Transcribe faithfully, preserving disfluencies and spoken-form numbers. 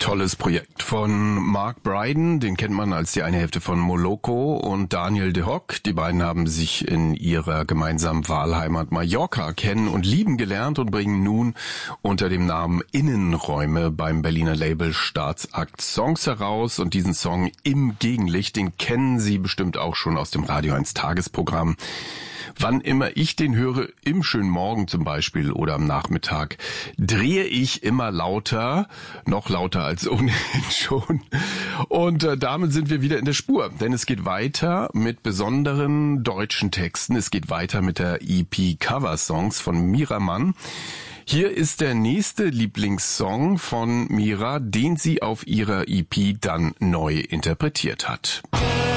Tolles Projekt von Mark Brydon, den kennt man als die eine Hälfte von Moloko, und Daniel de Hock. Die beiden haben sich in ihrer gemeinsamen Wahlheimat Mallorca kennen und lieben gelernt und bringen nun unter dem Namen Innenräume beim Berliner Label Staatsakt Songs heraus. Und diesen Song Im Gegenlicht, den kennen Sie bestimmt auch schon aus dem Radio eins Tagesprogramm. Wann immer ich den höre, im schönen Morgen zum Beispiel oder am Nachmittag, drehe ich immer lauter, noch lauter als ohnehin schon. Und äh, damit sind wir wieder in der Spur, denn es geht weiter mit besonderen deutschen Texten. Es geht weiter mit der E P Cover Songs von Mira Mann. Hier ist der nächste Lieblingssong von Mira, den sie auf ihrer E P dann neu interpretiert hat.